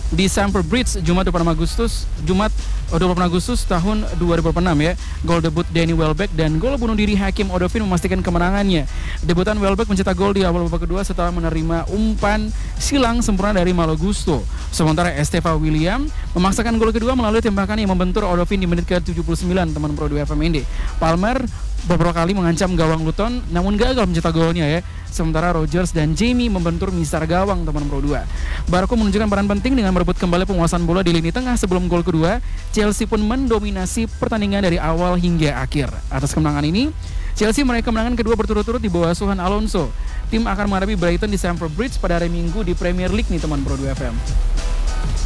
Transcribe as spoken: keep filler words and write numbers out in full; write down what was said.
di Stamford Bridge Jumat dua puluh enam Agustus Jumat dua puluh enam Agustus tahun dua ribu enam ya. Gol debut Danny Welbeck dan gol bunuh diri Hakim Odofin memastikan kemenangannya. Debutan Welbeck mencetak gol di awal babak kedua setelah menerima umpan silang sempurna dari Malo Gusto. Sementara Esteva William memaksakan gol kedua melalui tembakan yang membentur Odofin di menit ke tujuh puluh sembilan teman Pro dua F M Indi. Palmer beberapa kali mengancam gawang Luton namun gagal mencetak golnya ya. Sementara Rogers dan Jamie membentur misar gawang teman Pro dua. Barco menunjukkan peran penting dengan merebut kembali penguasaan bola di lini tengah sebelum gol kedua. Chelsea pun mendominasi pertandingan dari awal hingga akhir. Atas kemenangan ini, Chelsea meraih kemenangan kedua berturut-turut di bawah asuhan Alonso. Tim akan menghadapi Brighton di Stamford Bridge pada hari Minggu di Premier League nih teman Pro dua F M.